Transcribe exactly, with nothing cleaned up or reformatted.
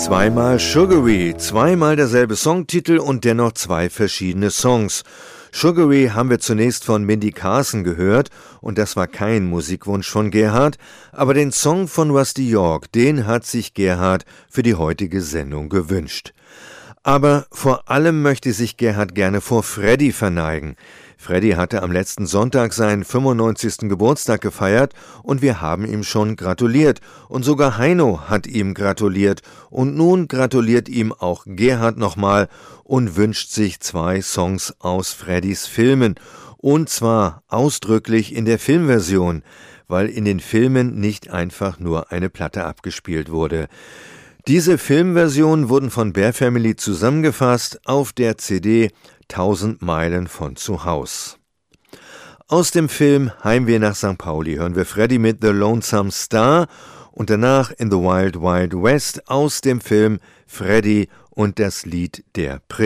Zweimal Sugary, zweimal derselbe Songtitel und dennoch zwei verschiedene Songs. Sugary haben wir zunächst von Mindy Carson gehört und das war kein Musikwunsch von Gerhard, aber den Song von Rusty York, den hat sich Gerhard für die heutige Sendung gewünscht. Aber vor allem möchte sich Gerhard gerne vor Freddy verneigen. Freddy hatte am letzten Sonntag seinen fünfundneunzigsten Geburtstag gefeiert und wir haben ihm schon gratuliert. Und sogar Heino hat ihm gratuliert. Und nun gratuliert ihm auch Gerhard nochmal und wünscht sich zwei Songs aus Freddys Filmen. Und zwar ausdrücklich in der Filmversion, weil in den Filmen nicht einfach nur eine Platte abgespielt wurde. Diese Filmversionen wurden von Bear Family zusammengefasst auf der C D Tausend Meilen von zu Haus. Aus dem Film Heimweh nach Sankt Pauli hören wir Freddy mit The Lonesome Star und danach In the Wild Wild West aus dem Film Freddy und das Lied der Prä